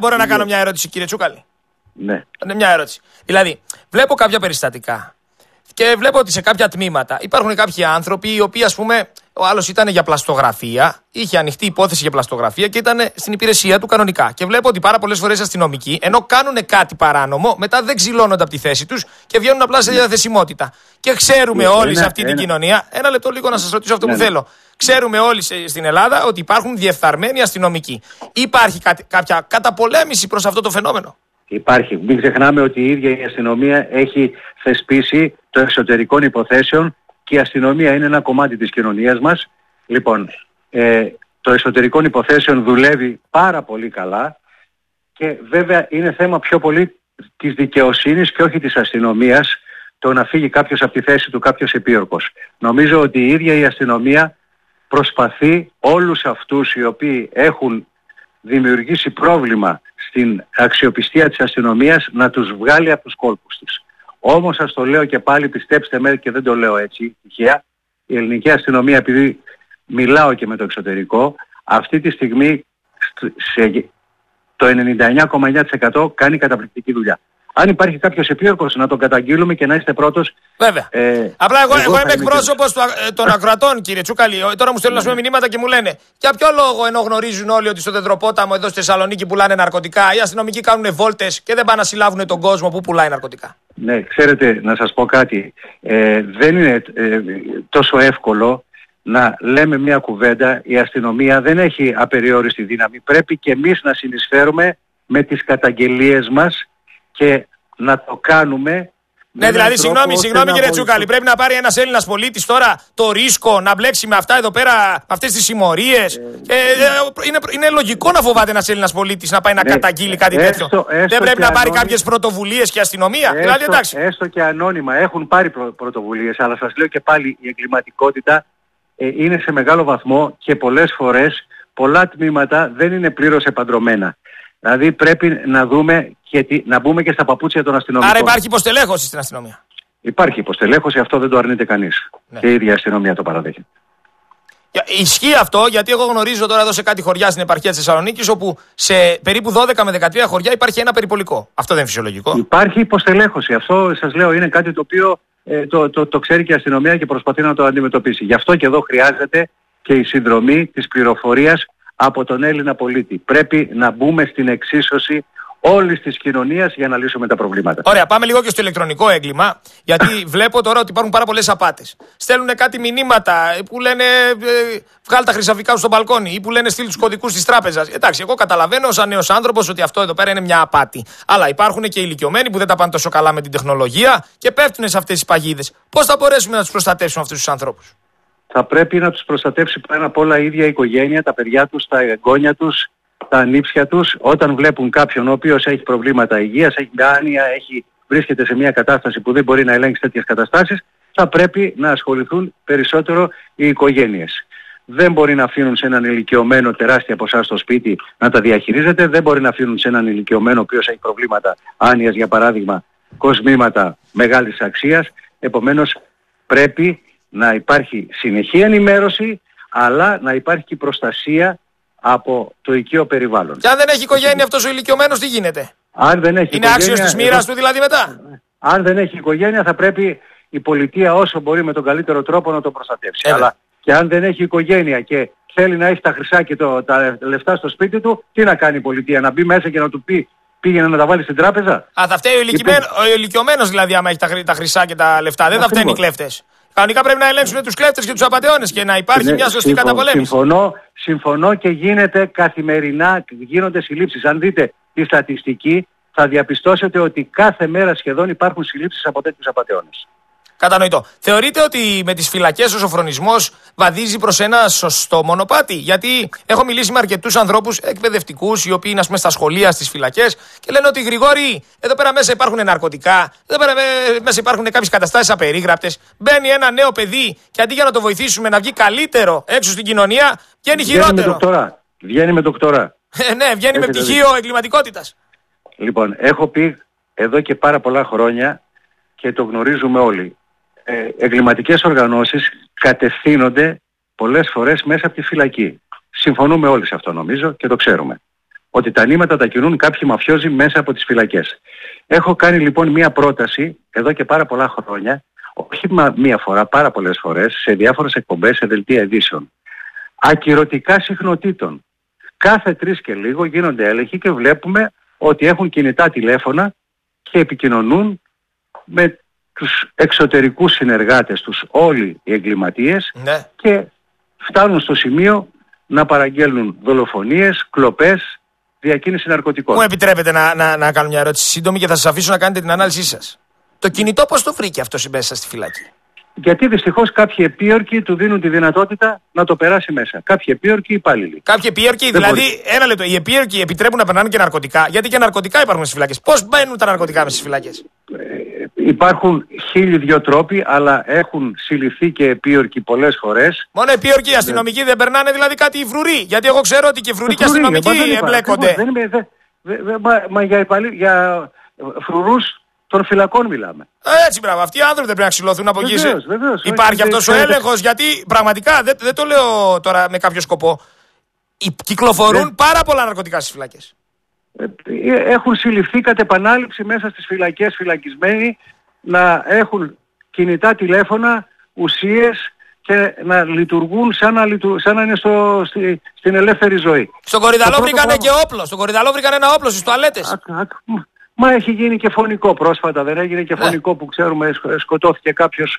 μπορώ να κάνω μια ερώτηση, κύριε Τσούκαλη? Ναι. Μια ερώτηση. Δηλαδή, βλέπω κάποια περιστατικά και βλέπω ότι σε κάποια τμήματα υπάρχουν κάποιοι άνθρωποι οι οποίοι, ας πούμε, ο άλλος ήταν για πλαστογραφία, είχε ανοιχτή υπόθεση για πλαστογραφία και ήταν στην υπηρεσία του κανονικά. Και βλέπω ότι πάρα πολλές φορές αστυνομικοί, ενώ κάνουν κάτι παράνομο, μετά δεν ξυλώνονται από τη θέση τους και βγαίνουν απλά σε διαθεσιμότητα. Και ξέρουμε όλοι σε αυτή την κοινωνία, ένα λεπτό λίγο να σας ρωτήσω αυτό που θέλω. Ξέρουμε όλοι στην Ελλάδα ότι υπάρχουν διεφθαρμένοι αστυνομικοί. Υπάρχει κάποια καταπολέμηση προς αυτό το φαινόμενο? Υπάρχει. Μην ξεχνάμε ότι η ίδια η αστυνομία έχει θεσπίσει το εσωτερικών υποθέσεων και η αστυνομία είναι ένα κομμάτι της κοινωνίας μας. Λοιπόν, το εσωτερικών υποθέσεων δουλεύει πάρα πολύ καλά και βέβαια είναι θέμα πιο πολύ της δικαιοσύνης και όχι της αστυνομίας το να φύγει κάποιος από τη θέση του, κάποιος επίορκος. Νομίζω ότι η ίδια η αστυνομία προσπαθεί όλους αυτούς οι οποίοι έχουν δημιουργήσει πρόβλημα στην αξιοπιστία της αστυνομίας να τους βγάλει από τους κόλπους της. Όμως σας το λέω και πάλι, πιστέψτε με και δεν το λέω έτσι τυχαία, η ελληνική αστυνομία, επειδή μιλάω και με το εξωτερικό, αυτή τη στιγμή το 99,9% κάνει καταπληκτική δουλειά. Αν υπάρχει κάποιος επίορκος να τον καταγγείλουμε και να είστε πρώτος. Βέβαια. Απλά εγώ είμαι εκπρόσωπος των ακροατών, κύριε Τσούκαλη. Τώρα μου στέλνουν μηνύματα και μου λένε για ποιο λόγο, ενώ γνωρίζουν όλοι ότι στο Τετροπόταμο εδώ στη Θεσσαλονίκη πουλάνε ναρκωτικά, οι αστυνομικοί κάνουν βόλτες και δεν πάνε να συλλάβουν τον κόσμο που πουλάει ναρκωτικά? Ναι, ξέρετε, να σας πω κάτι. Δεν είναι τόσο εύκολο να λέμε μια κουβέντα. Η αστυνομία δεν έχει απεριόριστη δύναμη. Πρέπει και εμείς να συνεισφέρουμε με τις καταγγελίες μας και να το κάνουμε. Ναι, δηλαδή, συγγνώμη κύριε Τσούκαλη, πρέπει να πάρει ένας Έλληνας πολίτης τώρα το ρίσκο να μπλέξει με αυτά εδώ πέρα, αυτές τις συμμορίες. Είναι λογικό να φοβάται ένας Έλληνας πολίτης να πάει να καταγγείλει κάτι τέτοιο. Δεν πρέπει να πάρει κάποιες πρωτοβουλίες και η αστυνομία? Δηλαδή, εντάξει. Έστω και ανώνυμα έχουν πάρει πρωτοβουλίες, αλλά σας λέω και πάλι η εγκληματικότητα είναι σε μεγάλο βαθμό και πολλές φορές πολλά τμήματα δεν είναι πλήρως επαντρωμένα. Δηλαδή πρέπει να δούμε και να μπούμε και στα παπούτσια των αστυνομικών. Άρα υπάρχει υποστελέχωση στην αστυνομία? Υπάρχει υποστελέχωση, αυτό δεν το αρνείται κανείς. Ναι. Και η ίδια αστυνομία το παραδέχεται. Ισχύει αυτό, γιατί εγώ γνωρίζω τώρα εδώ σε κάτι χωριά στην επαρχία της Θεσσαλονίκης, όπου σε περίπου 12 με 13 χωριά υπάρχει ένα περιπολικό. Αυτό δεν είναι φυσιολογικό? Υπάρχει υποστελέχωση. Αυτό σας λέω είναι κάτι το οποίο το ξέρει και η αστυνομία και προσπαθεί να το αντιμετωπίσει. Γι' αυτό και εδώ χρειάζεται και η συνδρομή της πληροφορίας από τον Έλληνα πολίτη. Πρέπει να μπούμε στην εξίσωση όλης της κοινωνίας για να λύσουμε τα προβλήματα. Ωραία, πάμε λίγο και στο ηλεκτρονικό έγκλημα, γιατί βλέπω τώρα ότι υπάρχουν πάρα πολλές απάτες. Στέλνουν κάτι μηνύματα που λένε βγάλ' τα χρυσαφικά σου στο μπαλκόνι ή που λένε στείλ τους κωδικούς της τράπεζας. Εντάξει, εγώ καταλαβαίνω σαν νέος άνθρωπος ότι αυτό εδώ πέρα είναι μια απάτη. Αλλά υπάρχουν και ηλικιωμένοι που δεν τα πάνε τόσο καλά με την τεχνολογία και πέφτουν σε αυτές τις παγίδες. Πώς θα μπορέσουμε να τους προστατεύσουμε αυτούς τους ανθρώπους? Θα πρέπει να τους προστατεύσει πάνω απ' όλα η ίδια η οικογένεια, τα παιδιά τους, τα εγγόνια τους, τα ανήψια τους. Όταν βλέπουν κάποιον ο οποίος έχει προβλήματα υγείας, έχει άνοια, βρίσκεται σε μια κατάσταση που δεν μπορεί να ελέγξει τέτοιες καταστάσεις, θα πρέπει να ασχοληθούν περισσότερο οι οικογένειες. Δεν μπορεί να αφήνουν σε έναν ηλικιωμένο τεράστια ποσά στο σπίτι να τα διαχειρίζεται, δεν μπορεί να αφήνουν σε έναν ηλικιωμένο ο οποίος έχει προβλήματα άνοιας, για παράδειγμα, κοσμήματα μεγάλης αξίας. Επομένως πρέπει να υπάρχει συνεχή ενημέρωση, αλλά να υπάρχει και προστασία από το οικείο περιβάλλον. Και αν δεν έχει οικογένεια αυτός ο ηλικιωμένος, τι γίνεται? Αν δεν έχει είναι άξιος της μοίρας του δηλαδή μετά? Αν δεν έχει οικογένεια θα πρέπει η πολιτεία όσο μπορεί με τον καλύτερο τρόπο να τον προστατεύσει. Αλλά και αν δεν έχει οικογένεια και θέλει να έχει τα χρυσά και τα λεφτά στο σπίτι του, τι να κάνει η πολιτεία? Να μπει μέσα και να του πει πήγαινε να τα βάλει στην τράπεζα? Θα φταίει ο ηλικιωμένος δηλαδή άμα έχει τα χρυσά και τα λεφτά. Δεν θα φταίνουν οι κλέφτες. Κανονικά πρέπει να ελέγξουν τους κλέφτες και τους απατεώνες και να υπάρχει μια σωστή καταπολέμηση. Συμφωνώ και γίνεται καθημερινά, γίνονται συλλήψεις. Αν δείτε τη στατιστική θα διαπιστώσετε ότι κάθε μέρα σχεδόν υπάρχουν συλλήψεις από τέτοιους απατεώνες. Κατανοητό. Θεωρείτε ότι με τις φυλακές ο σοφρονισμός βαδίζει προς ένα σωστό μονοπάτι? Γιατί έχω μιλήσει με αρκετούς ανθρώπους εκπαιδευτικούς, οι οποίοι είναι ας πούμε στα σχολεία, στις φυλακές, και λένε ότι Γρηγόρη, εδώ πέρα μέσα υπάρχουν ναρκωτικά, εδώ πέρα μέσα υπάρχουν κάποιες καταστάσεις απερίγραπτες. Μπαίνει ένα νέο παιδί και αντί για να το βοηθήσουμε να βγει καλύτερο έξω στην κοινωνία, βγαίνει χειρότερο. Βγαίνει με δοκτορά. Ναι, βγαίνει με πτυχίο εγκληματικότητας. Λοιπόν, έχω πει εδώ και πάρα πολλά χρόνια και το γνωρίζουμε όλοι. Εγκληματικές οργανώσεις κατευθύνονται πολλές φορές μέσα από τη φυλακή. Συμφωνούμε όλοι σε αυτό νομίζω και το ξέρουμε. ότι τα νήματα τα κινούν κάποιοι μαφιόζοι μέσα από τις φυλακές. Έχω κάνει λοιπόν μία πρόταση εδώ και πάρα πολλά χρόνια, όχι μία φορά, πάρα πολλές φορές, σε διάφορες εκπομπές, σε δελτία ειδήσεων. Ακυρωτικά συχνοτήτων. Κάθε 3 και λίγο γίνονται έλεγχοι και βλέπουμε ότι έχουν κινητά τηλέφωνα και επικοινωνούν με τους εξωτερικούς συνεργάτες τους όλοι οι εγκληματίες, ναι, και φτάνουν στο σημείο να παραγγέλνουν δολοφονίες, κλοπές, διακίνηση ναρκωτικών. Μου επιτρέπετε να κάνω μια ερώτηση σύντομη και θα σας αφήσω να κάνετε την ανάλυση σας. Το κινητό πώς το βρήκε αυτό μέσα στη φυλακή? Γιατί δυστυχώς κάποιοι επίορκοι του δίνουν τη δυνατότητα να το περάσει μέσα. Κάποιοι επίορκοι υπάλληλοι. Κάποιοι επίορκοι, δηλαδή, ένα λεπτό, οι επίορκοι επιτρέπουν να περνάνε και ναρκωτικά? Γιατί και ναρκωτικά υπάρχουν στις φυλακές. Πώς μπαίνουν τα ναρκωτικά μέσα στις φυλακές? Υπάρχουν 1002 τρόποι, αλλά έχουν συλληφθεί και επίορκοι πολλές φορές. Μόνο επίορκοι, οι αστυνομικοί δεν περνάνε δηλαδή κάτι οι φρουροί? Γιατί εγώ ξέρω ότι και φρουροί και αστυνομικοί εμπλέκονται. Μα για φρουρούς των φυλακών μιλάμε. Έτσι, μπράβο. Αυτοί οι άνθρωποι δεν πρέπει να ξυλωθούν από εκεί. Βεβαίως, υπάρχει αυτός ο έλεγχος? Γιατί πραγματικά δεν το λέω τώρα με κάποιο σκοπό. Κυκλοφορούν πάρα πολλά ναρκωτικά στις φυλακές. Έχουν συλληφθεί κατ' επανάληψη μέσα στις φυλακές φυλακισμένοι, να έχουν κινητά τηλέφωνα, ουσίες και να λειτουργούν σαν να είναι στην ελεύθερη ζωή. Στον Κορυδαλό βρήκανε και όπλο. Στον Κορυδαλό βρήκανε ένα όπλο στις τουαλέτες. Μα έχει γίνει και φωνικό πρόσφατα, δεν έγινε και φωνικό που ξέρουμε σκοτώθηκε κάποιος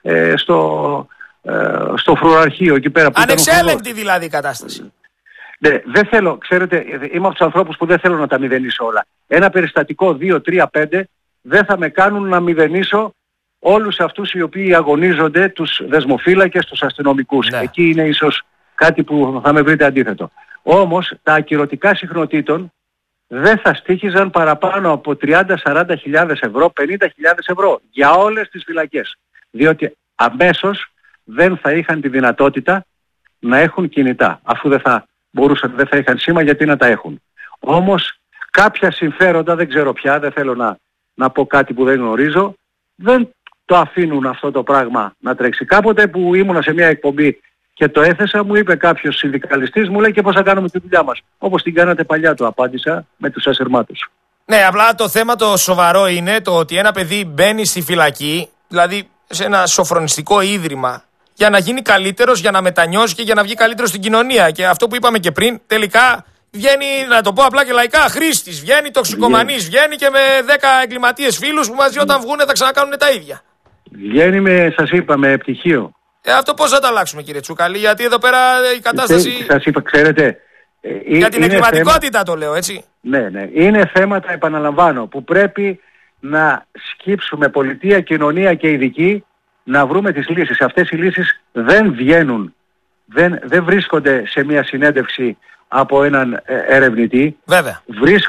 στο φρουραρχείο εκεί πέρα. Ανεξέλεγκτη δηλαδή η κατάσταση. Ναι, δεν θέλω, ξέρετε, είμαι από τους ανθρώπους που δεν θέλω να τα μηδενίσω όλα. Ένα περιστατικό 2, 3, 5 δεν θα με κάνουν να μηδενίσω όλους αυτούς οι οποίοι αγωνίζονται, τους δεσμοφύλακες, τους αστυνομικούς. Ναι. Εκεί είναι ίσως κάτι που θα με βρείτε αντίθετο. Όμως τα ακυρωτικά συχνοτήτων δεν θα στοίχιζαν παραπάνω από 30-40 χιλιάδες ευρώ, 50.000 ευρώ για όλες τις φυλακές. Διότι αμέσως δεν θα είχαν τη δυνατότητα να έχουν κινητά, αφού δεν θα είχαν σήμα γιατί να τα έχουν. Όμως κάποια συμφέροντα, δεν ξέρω πια, δεν θέλω να πω κάτι που δεν γνωρίζω, δεν το αφήνουν αυτό το πράγμα να τρέξει. Κάποτε που ήμουνα σε μια εκπομπή και το έθεσα, μου είπε κάποιος συνδικαλιστής, μου λέει και πώς θα κάνουμε τη δουλειά μας. Όπως την κάνατε παλιά, του απάντησα με τους ασυρμάτους. Ναι, απλά το θέμα το σοβαρό είναι το ότι ένα παιδί μπαίνει στη φυλακή, δηλαδή σε ένα σοφρονιστικό ίδρυμα, για να γίνει καλύτερος, για να μετανιώσει και για να βγει καλύτερος στην κοινωνία. Και αυτό που είπαμε και πριν, τελικά βγαίνει, να το πω απλά και λαϊκά, χρήστης, βγαίνει τοξικομανής, βγαίνει και με 10 εγκληματίες φίλους που μαζί όταν βγούνε θα ξανακάνουν τα ίδια. Βγαίνει σας είπα, με πτυχίο. Αυτό πώς θα το αλλάξουμε, κύριε Τσούκαλη, γιατί εδώ πέρα η κατάσταση. Σας είπα, ξέρετε. Για την εγκληματικότητα το λέω, έτσι. Ναι. Είναι θέματα, επαναλαμβάνω, που πρέπει να σκύψουμε πολιτεία, κοινωνία και ειδικοί να βρούμε τις λύσεις. Αυτές οι λύσεις δεν βγαίνουν, δεν βρίσκονται σε μια συνέντευξη από έναν ερευνητή. Βέβαια.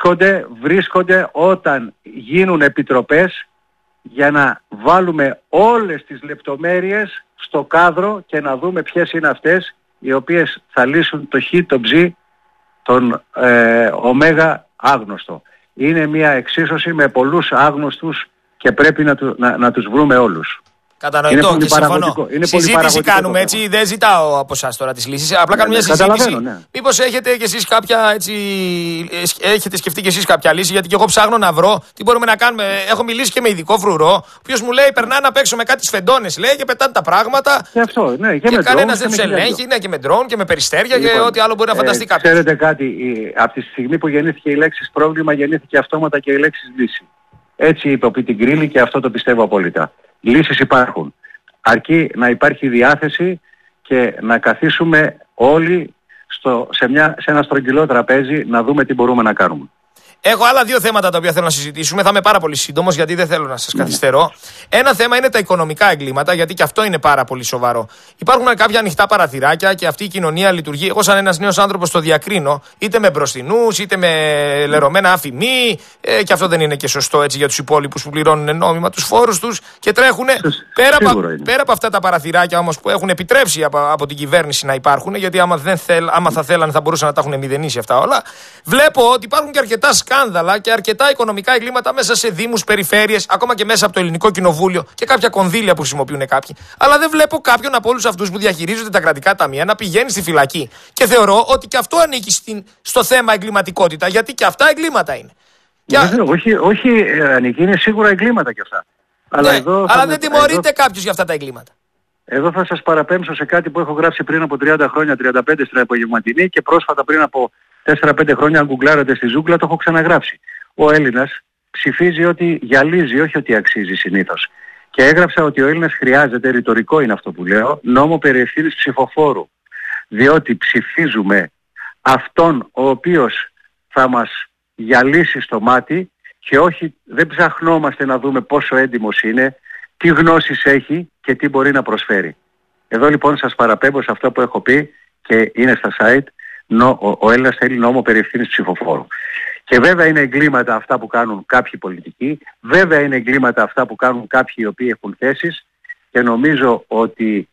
Βρίσκονται όταν γίνουν επιτροπές για να βάλουμε όλες τις λεπτομέρειες στο κάδρο και να δούμε ποιες είναι αυτές οι οποίες θα λύσουν το χ, το ψ, τον ωμέγα άγνωστο. Είναι μια εξίσωση με πολλούς άγνωστους και πρέπει να τους βρούμε όλους. Κατανοητό και συμφωνώ. Συζήτηση κάνουμε, έτσι, δεν ζητάω από εσάς τώρα τις λύσεις. Απλά κάνουμε μια συζήτηση. Ναι. Μήπως έχετε κι εσείς κάποια, έτσι, έχετε σκεφτεί κι εσείς κάποια λύση, γιατί και εγώ ψάχνω να βρω τι μπορούμε να κάνουμε. Έχω μιλήσει και με ειδικό φρουρό, ο οποίος μου λέει περνάνε απ' έξω με κάτι σφεντώνες, λέει, και πετάνε τα πράγματα. Και αυτό, ναι, και κανένας δεν τους ελέγχει, ναι, και με ντρόν και με περιστέρια και ό,τι άλλο μπορεί να φανταστεί κάποιος. Ξέρετε κάτι, από τη στιγμή που γεννήθηκε η λέξη πρόβλημα, γεννήθηκε αυτόματα και η λέξη λύση. Έτσι είπε ο Πιτιγκρίλη και αυτό το πιστεύω απόλυτα. Λύσεις υπάρχουν. Αρκεί να υπάρχει διάθεση και να καθίσουμε όλοι σε ένα στρογγυλό τραπέζι να δούμε τι μπορούμε να κάνουμε. Έχω άλλα 2 θέματα τα οποία θέλω να συζητήσουμε. Θα είμαι πάρα πολύ σύντομος γιατί δεν θέλω να σας καθυστερώ. Ένα θέμα είναι τα οικονομικά εγκλήματα, γιατί και αυτό είναι πάρα πολύ σοβαρό. Υπάρχουν κάποια ανοιχτά παραθυράκια και αυτή η κοινωνία λειτουργεί. Εγώ, σαν ένας νέος άνθρωπος, το διακρίνω είτε με μπροστινούς είτε με λερωμένα αφημί. Και αυτό δεν είναι και σωστό, έτσι, για τους υπόλοιπους που πληρώνουν νόμιμα τους φόρους τους και τρέχουν. Πέρα από αυτά τα παραθυράκια όμως που έχουν επιτρέψει από την κυβέρνηση να υπάρχουν, γιατί άμα θα θέλανε θα μπορούσαν να τα έχουν μηδενίσει αυτά όλα. Βλέπω ότι υπάρχουν και αρκετά σκάνδαλα σκάνδαλα και αρκετά οικονομικά εγκλήματα μέσα σε δήμους, περιφέρειες, ακόμα και μέσα από το Ελληνικό Κοινοβούλιο και κάποια κονδύλια που χρησιμοποιούν κάποιοι. Αλλά δεν βλέπω κάποιον από όλους αυτούς που διαχειρίζονται τα κρατικά ταμεία να πηγαίνει στη φυλακή. Και θεωρώ ότι και αυτό ανήκει στο θέμα εγκληματικότητα, γιατί και αυτά εγκλήματα είναι. Όχι, ανήκει, είναι σίγουρα εγκλήματα κι αυτά. Αλλά, αλλά δεν τιμωρείται κάποιος για αυτά τα εγκλήματα. Εδώ θα σας παραπέμψω σε κάτι που έχω γράψει πριν από 30 χρόνια, 35 στην Απογευματινή και πρόσφατα πριν από 4-5 χρόνια, αν γκουγκλάρετε στη ζούγκλα, το έχω ξαναγράψει. Ο Έλληνας ψηφίζει ότι γυαλίζει, όχι ότι αξίζει συνήθως. Και έγραψα ότι ο Έλληνας χρειάζεται, ρητορικό είναι αυτό που λέω, νόμο περί ευθύνης ψηφοφόρου. Διότι ψηφίζουμε αυτόν ο οποίος θα μας γυαλίσει στο μάτι και όχι, δεν ψαχνόμαστε να δούμε πόσο έντιμος είναι, τι γνώσεις έχει και τι μπορεί να προσφέρει. Εδώ λοιπόν σας παραπέμπω σε αυτό που έχω πει και είναι στα site. Ο Έλληνας θέλει νόμο περί ευθύνης ψηφοφόρου. Και βέβαια είναι εγκλήματα αυτά που κάνουν κάποιοι πολιτικοί, βέβαια είναι εγκλήματα αυτά που κάνουν κάποιοι οι οποίοι έχουν θέσεις και νομίζω ότι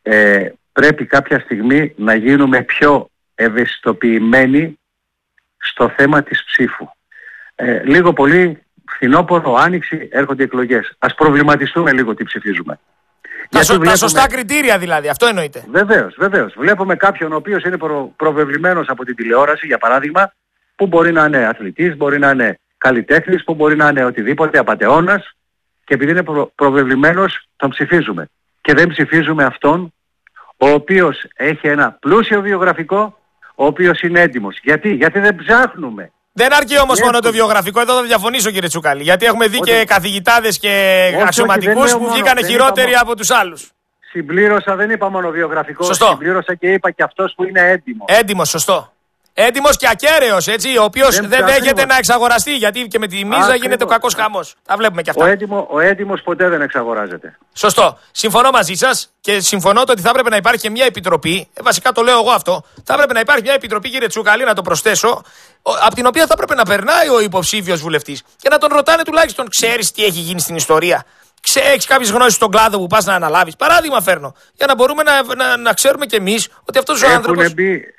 πρέπει κάποια στιγμή να γίνουμε πιο ευαισθητοποιημένοι στο θέμα της ψήφου. Λίγο πολύ φθινόπωρο, άνοιξη, έρχονται οι εκλογές. Ας προβληματιστούμε λίγο τι ψηφίζουμε. Τα σωστά κριτήρια δηλαδή, αυτό εννοείται. Βεβαίως. Βλέπουμε κάποιον ο οποίος είναι προβεβλημένος από την τηλεόραση, για παράδειγμα, που μπορεί να είναι αθλητής, μπορεί να είναι καλλιτέχνης, που μπορεί να είναι οτιδήποτε, απατεώνας, και επειδή είναι προβεβλημένος τον ψηφίζουμε. Και δεν ψηφίζουμε αυτόν ο οποίος έχει ένα πλούσιο βιογραφικό, ο οποίος είναι έντιμος. Γιατί δεν ψάχνουμε. Δεν αρκεί όμως μόνο το βιογραφικό, εδώ θα διαφωνήσω κύριε Τσούκαλη. Γιατί έχουμε δει και καθηγητάδες και αξιωματικούς που βγήκαν χειρότεροι από τους άλλους. Συμπλήρωσα, δεν είπα μόνο βιογραφικό, σωστό. Συμπλήρωσα και είπα και αυτός που είναι έντιμος. Έντιμος, σωστό. Έντιμος και ακέραιος, έτσι, ο οποίος δεν δέχεται να εξαγοραστεί, γιατί και με τη μίζα γίνεται ο κακός χαμός. Τα βλέπουμε και αυτά. Ο έντιμος ποτέ δεν εξαγοράζεται. Σωστό. Συμφωνώ μαζί σας και συμφωνώ ότι θα έπρεπε να υπάρχει και μια επιτροπή. Βασικά το λέω εγώ αυτό. Θα έπρεπε να υπάρχει μια επιτροπή, κύριε Τσούκαλη, να το προσθέσω, από την οποία θα έπρεπε να περνάει ο υποψήφιος βουλευτής και να τον ρωτάνε τουλάχιστον, ξέρεις τι έχει γίνει στην ιστορία. Έχεις κάποιες γνώσεις στον κλάδο που πας να αναλάβεις. Παράδειγμα φέρνω. Για να μπορούμε να ξέρουμε κι εμείς ότι αυτός ο άνθρωπος.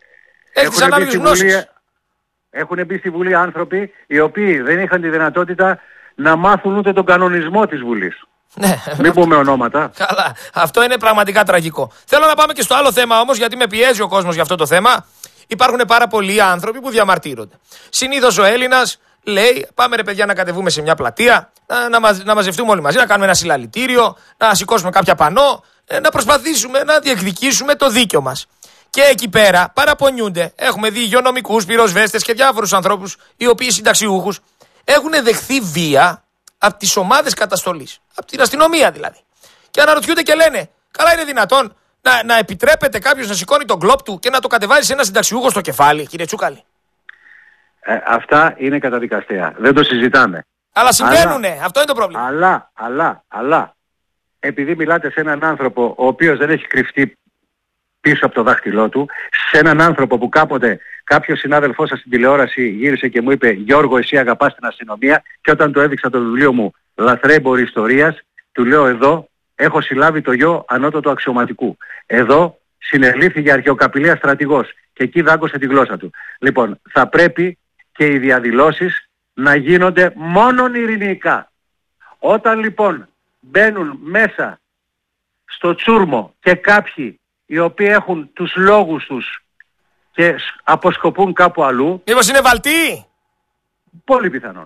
Έχουν μπει στη Βουλή άνθρωποι οι οποίοι δεν είχαν τη δυνατότητα να μάθουν ούτε τον κανονισμό της Βουλής. Ναι. Μην πούμε ονόματα. Καλά. Αυτό είναι πραγματικά τραγικό. Θέλω να πάμε και στο άλλο θέμα όμως, γιατί με πιέζει ο κόσμος για αυτό το θέμα. Υπάρχουν πάρα πολλοί άνθρωποι που διαμαρτύρονται. Συνήθως ο Έλληνας λέει: πάμε ρε παιδιά να κατεβούμε σε μια πλατεία, να μαζευτούμε όλοι μαζί, να κάνουμε ένα συλλαλητήριο, να σηκώσουμε κάποια πανό, να προσπαθήσουμε να διεκδικήσουμε το δίκαιο μας. Και εκεί πέρα παραπονιούνται. Έχουμε δει υγειονομικούς, πυροσβέστες και διάφορους ανθρώπους, οι οποίοι συνταξιούχους έχουν δεχθεί βία από τις ομάδες καταστολής. Από την αστυνομία δηλαδή. Και αναρωτιούνται και λένε: καλά, είναι δυνατόν να επιτρέπεται κάποιος να σηκώνει τον κλόπ του και να το κατεβάζει σε ένα συνταξιούχο στο κεφάλι, κύριε Τσούκαλη? Αυτά είναι καταδικαστέα. Δεν το συζητάμε. Αλλά συμβαίνουνε. Αυτό είναι το πρόβλημα. Αλλά επειδή μιλάτε σε έναν άνθρωπο ο οποίος δεν έχει κρυφτεί πίσω από το δάχτυλό του, σε έναν άνθρωπο που κάποτε κάποιος συνάδελφός σας στην τηλεόραση γύρισε και μου είπε: Γιώργο, εσύ αγαπάς την αστυνομία, και όταν του έδειξα το βιβλίο μου Λαθρέμποροι Ιστορίας, του λέω: εδώ έχω συλλάβει το γιο ανώτατου αξιωματικού. Εδώ συνελήφθη για αρχαιοκαπηλεία στρατηγός και εκεί δάγκωσε τη γλώσσα του. Λοιπόν, θα πρέπει και οι διαδηλώσεις να γίνονται μόνον ειρηνικά. Όταν λοιπόν μπαίνουν μέσα στο τσούρμο και κάποιοι οι οποίοι έχουν τους λόγους τους και αποσκοπούν κάπου αλλού. Μήπως είναι βαλτοί? Πολύ πιθανόν.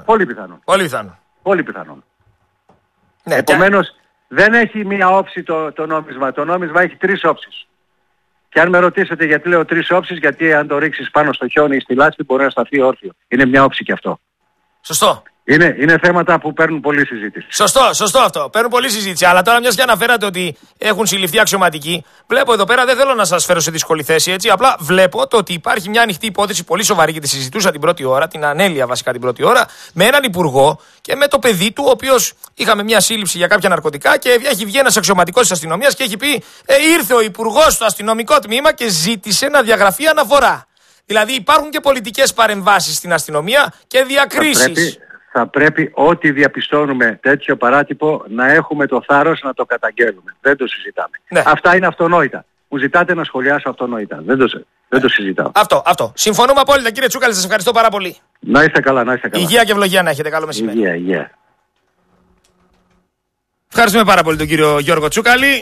Πολύ πιθανόν. Ναι, επομένως δεν έχει μία όψη το νόμισμα. Το νόμισμα έχει τρεις όψεις. Και αν με ρωτήσετε γιατί λέω τρεις όψεις, γιατί αν το ρίξεις πάνω στο χιόνι ή στη λάσπη μπορεί να σταθεί όρθιο. Είναι μια όψη και αυτό. Σωστό. Είναι θέματα που παίρνουν πολλή συζήτηση. Σωστό αυτό. Παίρνουν πολλή συζήτηση. Αλλά τώρα, μιας και αναφέρατε ότι έχουν συλληφθεί αξιωματικοί, βλέπω εδώ πέρα, δεν θέλω να σας φέρω σε δύσκολη θέση, έτσι. Απλά βλέπω το ότι υπάρχει μια ανοιχτή υπόθεση πολύ σοβαρή και τη συζητούσα την πρώτη ώρα, την ανέλεια βασικά την πρώτη ώρα, με έναν υπουργό και με το παιδί του, ο οποίος είχαμε μια σύλληψη για κάποια ναρκωτικά και έχει βγει ένας αξιωματικός της αστυνομίας και έχει πει: ήρθε ο υπουργός στο αστυνομικό τμήμα και ζήτησε να διαγραφεί αναφορά. Δηλαδή υπάρχουν και πολιτικές παρεμβάσεις στην αστυνομία και διακρίσεις. Θα πρέπει ό,τι διαπιστώνουμε τέτοιο παράτυπο να έχουμε το θάρρος να το καταγγέλουμε. Δεν το συζητάμε. Ναι. Αυτά είναι αυτονόητα. μου ζητάτε να σχολιάσω αυτονόητα. Δεν το συζητάω. Αυτό. Συμφωνούμε απόλυτα, κύριε Τσούκαλη, σας ευχαριστώ πάρα πολύ. Να είστε καλά, να είστε καλά. Υγεία και ευλογία να έχετε. Καλό μεσημέρι. Υγεία. Ευχαριστούμε πάρα πολύ τον κύριο Γιώργο Τσούκαλη,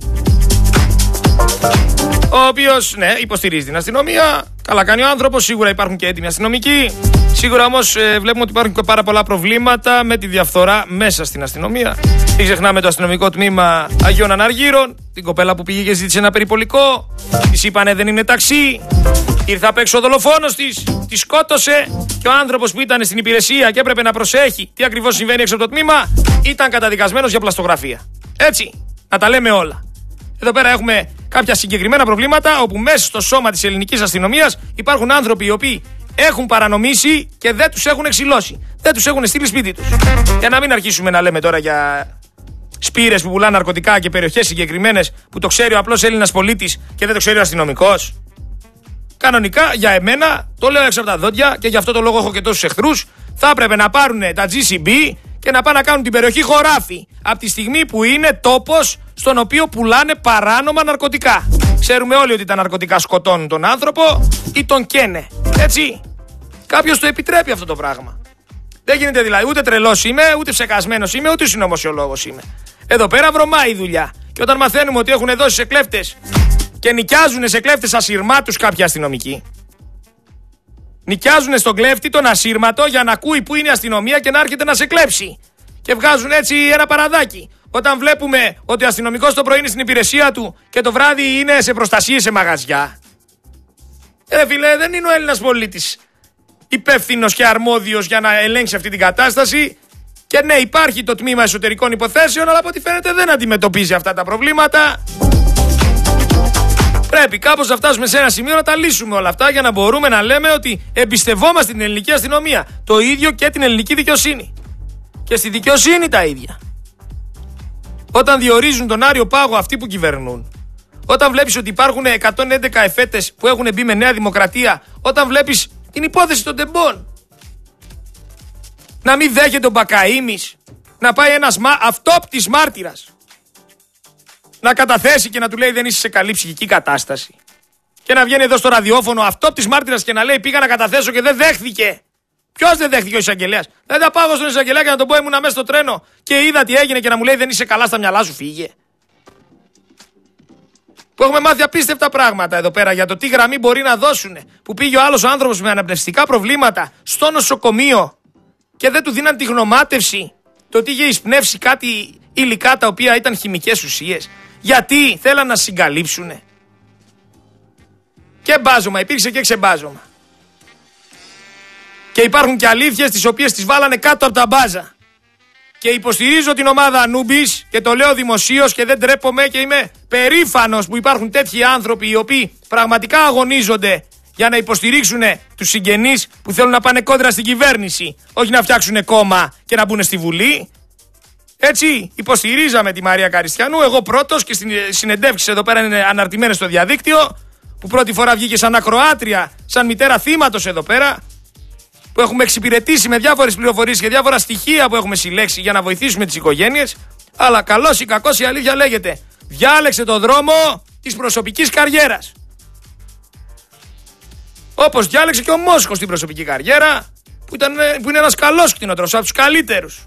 ο οποίος, ναι, υποστηρίζει την αστυνομία. Καλά κάνει ο άνθρωπος. Σίγουρα υπάρχουν και έτοιμοι αστυνομικοί. Σίγουρα όμως βλέπουμε ότι υπάρχουν και πάρα πολλά προβλήματα με τη διαφθορά μέσα στην αστυνομία. Μην ξεχνάμε το αστυνομικό τμήμα Αγίων Αναργύρων, την κοπέλα που πήγε και ζήτησε ένα περιπολικό. Της είπανε δεν είναι ταξί. Ήρθε απ' έξω ο δολοφόνος της, τη σκότωσε. Και ο άνθρωπος που ήταν στην υπηρεσία και έπρεπε να προσέχει τι ακριβώς συμβαίνει έξω από το τμήμα, ήταν καταδικασμένος για πλαστογραφία. Έτσι, να τα λέμε όλα. Εδώ πέρα έχουμε κάποια συγκεκριμένα προβλήματα όπου μέσα στο σώμα της ελληνικής αστυνομίας υπάρχουν άνθρωποι οι οποίοι έχουν παρανομήσει και δεν τους έχουν εξηλώσει. Δεν τους έχουν στείλει σπίτι τους. Για να μην αρχίσουμε να λέμε τώρα για σπήρες που πουλάνε ναρκωτικά και περιοχές συγκεκριμένες που το ξέρει ο απλός Έλληνας πολίτης και δεν το ξέρει ο αστυνομικός. Κανονικά για εμένα, το λέω έξω από τα δόντια και γι' αυτό το λόγο έχω και τόσους εχθρούς, θα έπρεπε να πάρουν τα GCB και να πάνε να κάνουν την περιοχή χωράφι. Από τη στιγμή που είναι τόπος στον οποίο πουλάνε παράνομα ναρκωτικά. Ξέρουμε όλοι ότι τα ναρκωτικά σκοτώνουν τον άνθρωπο ή τον καίνε. Έτσι. Κάποιος το επιτρέπει αυτό το πράγμα. Δεν γίνεται δηλαδή, ούτε τρελός είμαι, ούτε ψεκασμένος είμαι, ούτε συνωμοσιολόγος είμαι. Εδώ πέρα βρωμάει η δουλειά. Και όταν μαθαίνουμε ότι έχουν δώσει σε κλέφτες και νοικιάζουν σε κλέφτες ασυρμάτους κάποιοι αστυνομικοί. Νοικιάζουν στον κλέφτη τον ασύρματο για να ακούει που είναι η αστυνομία και να έρχεται να σε κλέψει. Και βγάζουν έτσι ένα παραδάκι. Όταν βλέπουμε ότι ο αστυνομικός το πρωί είναι στην υπηρεσία του και το βράδυ είναι σε προστασίες σε μαγαζιά. Φίλε, δεν είναι ο Έλληνας πολίτης υπεύθυνος και αρμόδιος για να ελέγξει αυτή την κατάσταση. Και ναι, υπάρχει το τμήμα εσωτερικών υποθέσεων, αλλά από ό,τι φαίνεται δεν αντιμετωπίζει αυτά τα προβλήματα. Πρέπει κάπως να φτάσουμε σε ένα σημείο να τα λύσουμε όλα αυτά για να μπορούμε να λέμε ότι εμπιστευόμαστε την ελληνική αστυνομία. Το ίδιο και την ελληνική δικαιοσύνη. Και στη δικαιοσύνη τα ίδια. Όταν διορίζουν τον Άριο Πάγο αυτοί που κυβερνούν, όταν βλέπεις ότι υπάρχουν 111 εφέτες που έχουν μπει με Νέα Δημοκρατία, όταν βλέπεις την υπόθεση των τεμπών, να μην δέχεται ο Μπακαΐμης να πάει ένας αυτόπτης μάρτυρας να καταθέσει και να του λέει δεν είσαι σε καλή ψυχική κατάσταση, και να βγαίνει εδώ στο ραδιόφωνο αυτόπτης μάρτυρας και να λέει πήγα να καταθέσω και δεν δέχθηκε. Ποιος δεν δέχθηκε? Ο εισαγγελέας. Δηλαδή θα πάω στον εισαγγελέα και να τον πω ήμουνα μέσα στο τρένο και είδα τι έγινε και να μου λέει δεν είσαι καλά στα μυαλά σου, φύγε. Που έχουμε μάθει απίστευτα πράγματα εδώ πέρα για το τι γραμμή μπορεί να δώσουν. Που πήγε ο άλλος άνθρωπος με αναπνευστικά προβλήματα στο νοσοκομείο και δεν του δίναν τη γνωμάτευση το ότι είχε εισπνεύσει κάτι υλικά τα οποία ήταν χημικές ουσίες. Γιατί θέλαν να συγκαλύψουνε. Και μπάζωμα, υπήρξε και ξεμπάζωμα. Και υπάρχουν και αλήθειες τις οποίες τις βάλανε κάτω από τα μπάζα. Και υποστηρίζω την ομάδα Ανούμπης και το λέω δημοσίως και δεν τρέπομαι και είμαι περήφανος που υπάρχουν τέτοιοι άνθρωποι οι οποίοι πραγματικά αγωνίζονται για να υποστηρίξουν τους συγγενείς που θέλουν να πάνε κόντρα στην κυβέρνηση, όχι να φτιάξουν κόμμα και να μπουν στη Βουλή. Έτσι υποστηρίζαμε τη Μαρία Καριστιανού, εγώ πρώτος, και στις συνεντεύξεις εδώ πέρα είναι αναρτημένες στο διαδίκτυο, που πρώτη φορά βγήκε σαν ακροάτρια, σαν μητέρα θύματος εδώ πέρα, που έχουμε εξυπηρετήσει με διάφορες πληροφορίες και διάφορα στοιχεία που έχουμε συλλέξει για να βοηθήσουμε τις οικογένειες. Αλλά καλός ή κακός η αλήθεια λέγεται. Διάλεξε το δρόμο της προσωπικής καριέρας. Όπως διάλεξε και ο Μόσχος την προσωπική καριέρα, που είναι ένας καλός κτηνοτρόφος, από τους καλύτερους.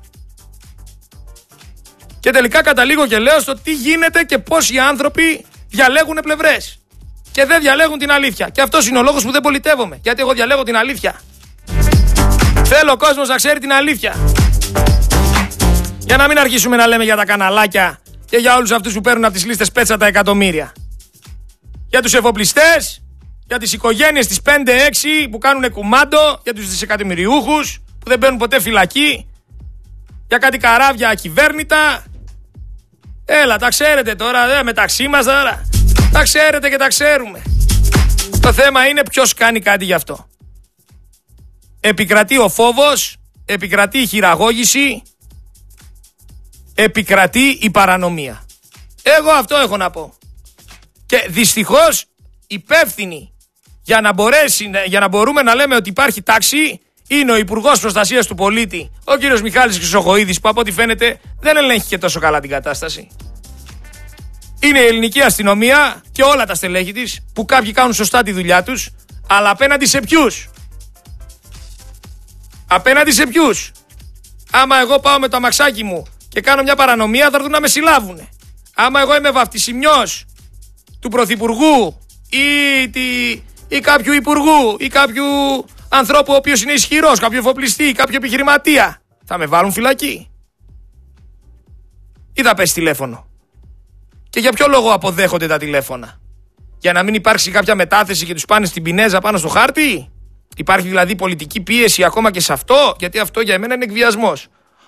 Και τελικά καταλήγω και λέω στο τι γίνεται και πώς οι άνθρωποι διαλέγουν πλευρές. Και δεν διαλέγουν την αλήθεια. Και αυτός είναι ο λόγος που δεν πολιτεύομαι. Γιατί εγώ διαλέγω την αλήθεια. Θέλω ο κόσμος να ξέρει την αλήθεια. Για να μην αρχίσουμε να λέμε για τα καναλάκια και για όλους αυτούς που παίρνουν από τις λίστες πέτσα τα εκατομμύρια. Για τους εφοπλιστές, για τις οικογένειες τις 5-6 που κάνουν κουμάντο, για τους δισεκατομμυριούχους που δεν μπαίνουν ποτέ φυλακή, για κάτι καράβια ακυβέρνητα. Έλα, τα ξέρετε τώρα, μεταξύ μας τώρα. Τα ξέρετε και τα ξέρουμε. Το θέμα είναι ποιος κάνει κάτι γι' αυτό. Επικρατεί ο φόβος, επικρατεί η χειραγώγηση, επικρατεί η παρανομία. Εγώ αυτό έχω να πω. Και δυστυχώς υπεύθυνοι για να μπορούμε να λέμε ότι υπάρχει τάξη είναι ο Υπουργός Προστασίας του Πολίτη, ο κύριος Μιχάλης Χρυσοχοΐδης, που από ό,τι φαίνεται δεν ελέγχει και τόσο καλά την κατάσταση. Είναι η ελληνική αστυνομία και όλα τα στελέχη της, που κάποιοι κάνουν σωστά τη δουλειά τους, αλλά απέναντι σε ποιους? Απέναντι σε ποιους? Άμα εγώ πάω με το αμαξάκι μου και κάνω μια παρανομία, θα έρθουν να με συλλάβουνε. Άμα εγώ είμαι βαφτισιμιός του πρωθυπουργού ή κάποιου υπουργού ή κάποιου ανθρώπου ο οποίος είναι ισχυρός, κάποιο εφοπλιστή, κάποιο επιχειρηματία, θα με βάλουν φυλακή ή θα πέσει τηλέφωνο? Και για ποιο λόγο αποδέχονται τα τηλέφωνα? Για να μην υπάρξει κάποια μετάθεση και τους πάνε στην πινέζα πάνω στο χάρτη? Υπάρχει δηλαδή πολιτική πίεση ακόμα και σε αυτό? Γιατί αυτό για μένα είναι εκβιασμός.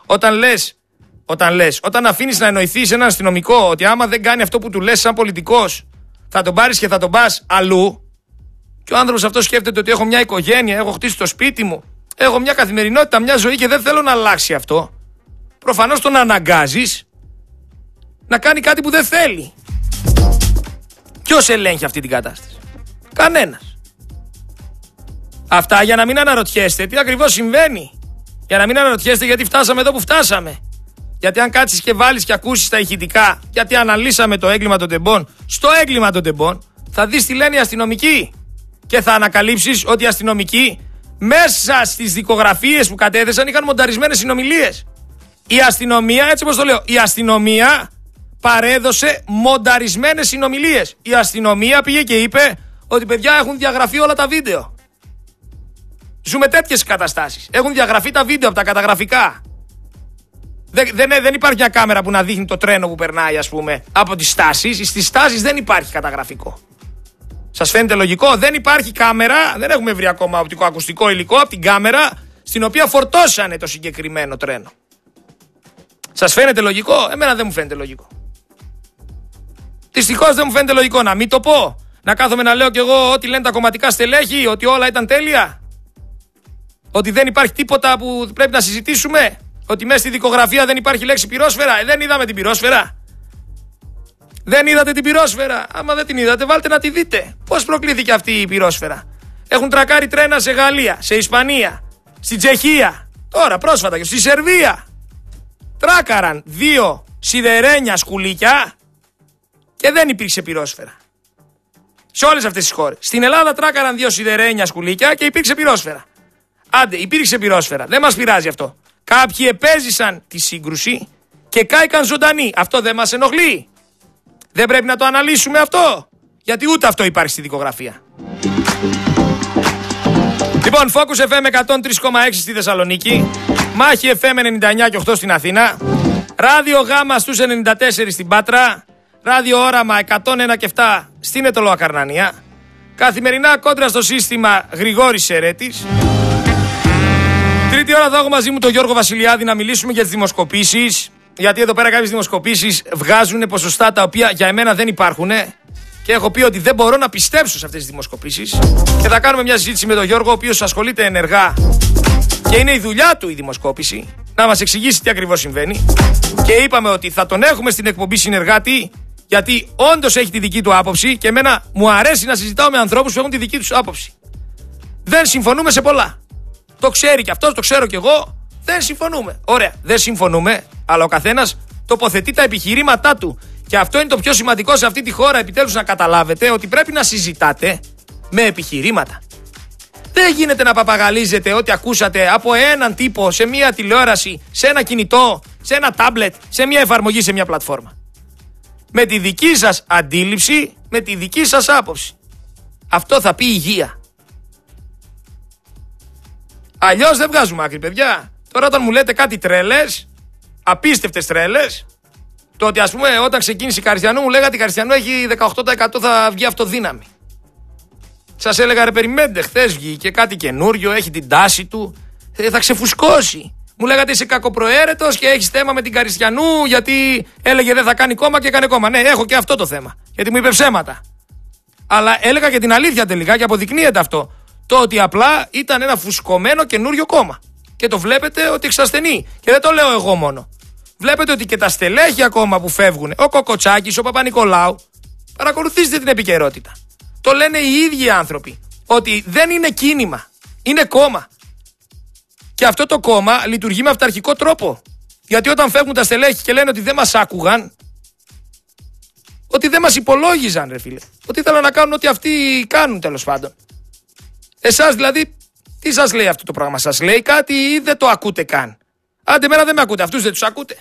Όταν αφήνεις να εννοηθείς έναν αστυνομικό ότι άμα δεν κάνει αυτό που του λες σαν πολιτικός, θα τον πάρεις και θα τον πας αλλού, και ο άνθρωπος αυτός σκέφτεται ότι έχω μια οικογένεια, έχω χτίσει το σπίτι μου, έχω μια καθημερινότητα, μια ζωή και δεν θέλω να αλλάξει αυτό, προφανώς τον αναγκάζεις να κάνει κάτι που δεν θέλει. Ποιος ελέγχει αυτή την κατάσταση? Κανένας. Αυτά για να μην αναρωτιέστε τι ακριβώς συμβαίνει. Για να μην αναρωτιέστε γιατί φτάσαμε εδώ που φτάσαμε. Γιατί αν κάτσεις και βάλεις και ακούσεις τα ηχητικά, γιατί αναλύσαμε το έγκλημα των τεμπών, στο έγκλημα των τεμπών θα δεις τι λένε οι αστυνομικοί. Και θα ανακαλύψεις ότι οι αστυνομικοί μέσα στις δικογραφίες που κατέθεσαν είχαν μονταρισμένες συνομιλίες. Η αστυνομία, έτσι όπως το λέω, η αστυνομία παρέδωσε μονταρισμένες συνομιλίες. Η αστυνομία πήγε και είπε ότι παιδιά έχουν διαγραφεί όλα τα βίντεο. Ζούμε τέτοιες καταστάσεις. Έχουν διαγραφεί τα βίντεο από τα καταγραφικά. Δεν υπάρχει μια κάμερα που να δείχνει το τρένο που περνάει, ας πούμε, από τις στάσεις. Στις στάσεις δεν υπάρχει καταγραφικό. Σας φαίνεται λογικό? Δεν υπάρχει κάμερα, δεν έχουμε βρει ακόμα οπτικοακουστικό υλικό από την κάμερα στην οποία φορτώσανε το συγκεκριμένο τρένο. Σας φαίνεται λογικό? Εμένα δεν μου φαίνεται λογικό. Δυστυχώς δεν μου φαίνεται λογικό. Να μην το πω. Να κάθομαι να λέω κι εγώ ό,τι λένε τα κομματικά στελέχη, ότι όλα ήταν τέλεια. Ότι δεν υπάρχει τίποτα που πρέπει να συζητήσουμε. Ότι μέσα στη δικογραφία δεν υπάρχει λέξη πυρόσφαιρα. Δεν είδαμε την πυρόσφαιρα. Δεν είδατε την πυρόσφαιρα? Άμα δεν την είδατε, βάλτε να τη δείτε. Πώς προκλήθηκε αυτή η πυρόσφαιρα? Έχουν τρακάρει τρένα σε Γαλλία, σε Ισπανία, στη Τσεχία, τώρα πρόσφατα και στη Σερβία. Τράκαραν 2 σιδερένια σκουλίκια και δεν υπήρξε πυρόσφαιρα. Σε όλες αυτές τις χώρες. Στην Ελλάδα τράκαραν 2 σιδερένια σκουλίκια και υπήρξε πυρόσφαιρα. Άντε, υπήρξε πυρόσφαιρα. Δεν μας πειράζει αυτό. Κάποιοι επέζησαν τη σύγκρουση και κάηκαν ζωντανοί. Αυτό δεν μας ενοχλεί? Δεν πρέπει να το αναλύσουμε αυτό? Γιατί ούτε αυτό υπάρχει στη δικογραφία. Λοιπόν, Focus FM 103,6 στη Θεσσαλονίκη, Μάχη FM 99 και 8 στην Αθήνα, Ράδιο Γάμα στους 94 στην Πάτρα, Ράδιο Όραμα 101 και 7 στην Ετωλοακαρνανία. Καθημερινά κόντρα στο σύστημα Γρηγόρης Σερέτης. Τρίτη ώρα θα έχω μαζί μου τον Γιώργο Βασιλιάδη να μιλήσουμε για τις δημοσκοπήσεις. Γιατί εδώ πέρα κάποιες δημοσκοπήσεις βγάζουν ποσοστά τα οποία για εμένα δεν υπάρχουν. Και έχω πει ότι δεν μπορώ να πιστέψω σε αυτές τις δημοσκοπήσεις. Και θα κάνουμε μια συζήτηση με τον Γιώργο, ο οποίος ασχολείται ενεργά και είναι η δουλειά του η δημοσκόπηση, να μας εξηγήσει τι ακριβώς συμβαίνει. Και είπαμε ότι θα τον έχουμε στην εκπομπή συνεργάτη, γιατί όντως έχει τη δική του άποψη και εμένα μου αρέσει να συζητάω με ανθρώπους που έχουν τη δική τους άποψη. Δεν συμφωνούμε σε πολλά. Το ξέρει και αυτός, το ξέρω κι εγώ. Δεν συμφωνούμε. Ωραία, δεν συμφωνούμε, αλλά ο καθένας τοποθετεί τα επιχειρήματά του. Και αυτό είναι το πιο σημαντικό σε αυτή τη χώρα, επιτέλους να καταλάβετε ότι πρέπει να συζητάτε με επιχειρήματα. Δεν γίνεται να παπαγαλίζετε ό,τι ακούσατε από έναν τύπο σε μια τηλεόραση, σε ένα κινητό, σε ένα τάμπλετ, σε μια εφαρμογή, σε μια πλατφόρμα. Με τη δική σας αντίληψη, με τη δική σας άποψη. Αυτό θα πει υγεία. Αλλιώς δεν βγάζουμε άκρη, παιδιά. Τώρα όταν μου λέτε κάτι τρέλες, απίστευτες τρέλες, το ότι ας πούμε όταν ξεκίνησε η Καριστιανού μου λέγατε η Καριστιανού έχει 18% θα βγει αυτοδύναμη. Σας έλεγα ρε περιμένετε, χθες βγήκε κάτι καινούριο, έχει την τάση του, θα ξεφουσκώσει. Μου λέγατε είσαι κακοπροαίρετος και έχεις θέμα με την Καριστιανού γιατί έλεγε δεν θα κάνει κόμμα και έκανε κόμμα. Ναι, έχω και αυτό το θέμα, γιατί μου είπε ψέματα. Αλλά έλεγα και την αλήθεια τελικά και αποδεικνύεται αυτό. Το ότι απλά ήταν ένα φουσκωμένο καινούριο κόμμα. Και το βλέπετε ότι εξασθενεί. Και δεν το λέω εγώ μόνο. Βλέπετε ότι και τα στελέχη ακόμα που φεύγουν, ο Κοκοτσάκης, ο Παπα-Νικολάου, παρακολουθήστε την επικαιρότητα. Το λένε οι ίδιοι άνθρωποι. Ότι δεν είναι κίνημα. Είναι κόμμα. Και αυτό το κόμμα λειτουργεί με αυταρχικό τρόπο. Γιατί όταν φεύγουν τα στελέχη και λένε ότι δεν μας άκουγαν, Ότι δεν μας υπολόγιζαν, ρε φίλε. Ότι ήθελαν να κάνουν ό,τι αυτοί κάνουν, τέλος πάντων. Εσάς δηλαδή, τι σας λέει αυτό το πράγμα? Σας λέει κάτι ή δεν το ακούτε καν? Άντε, εμένα δεν με ακούτε, αυτούς δεν τους ακούτε.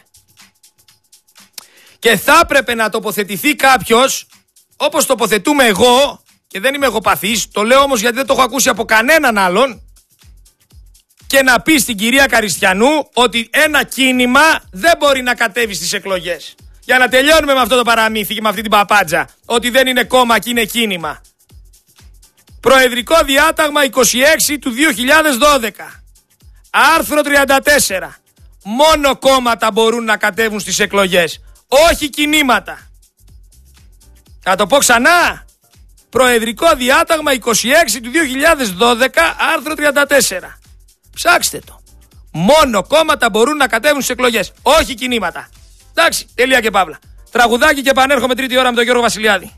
Και θα έπρεπε να τοποθετηθεί κάποιος, όπως τοποθετούμε εγώ, και δεν είμαι εγωπαθής, το λέω όμως γιατί δεν το έχω ακούσει από κανέναν άλλον, και να πει στην κυρία Καριστιανού ότι ένα κίνημα δεν μπορεί να κατέβει στις εκλογές. Για να τελειώνουμε με αυτό το παραμύθι και με αυτή την παπάντζα, ότι δεν είναι κόμμα και είναι κίνημα. Προεδρικό διάταγμα 26 του 2012. Άρθρο 34. Μόνο κόμματα μπορούν να κατέβουν στις εκλογές, όχι κινήματα. Θα το πω ξανά. Προεδρικό διάταγμα 26 του 2012, άρθρο 34. Ψάξτε το. Μόνο κόμματα μπορούν να κατέβουν στις εκλογές, όχι κινήματα. Εντάξει, τελεία και παύλα. Τραγουδάκι και επανέρχομαι τρίτη ώρα με τον Γιώργο Βασιλιάδη.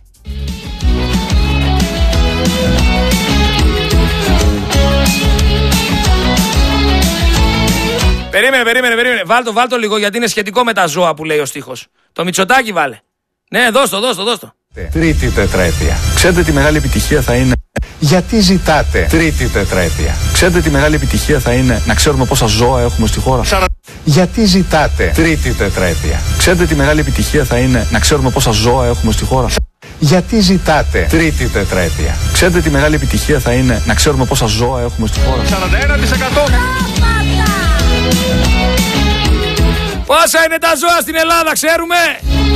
Περίμενε. Βάλτο λίγο γιατί είναι σχετικό με τα ζώα που λέει ο στίχος. Το Μητσοτάκι βάλε. Ναι, δώσ' το. Τρίτη τετραετία. Ξέρετε τι μεγάλη επιτυχία θα είναι? Γιατί ζητάτε τρίτη τετραετία? Ξέρετε τι μεγάλη επιτυχία θα είναι να ξέρουμε πόσα ζώα έχουμε στη χώρα? Γιατί ζητάτε τρίτη τετραετία? Ξέρετε τι μεγάλη επιτυχία θα είναι να ξέρουμε πόσα ζώα έχουμε στη χώρα? Γιατί ζητάτε τρίτη τετραετία? Ξέρετε τι μεγάλη επιτυχία θα είναι να ξέρουμε πόσα ζώα έχουμε στη χώρα? 41%. Πόσα είναι τα ζώα στην Ελλάδα, ξέρουμε?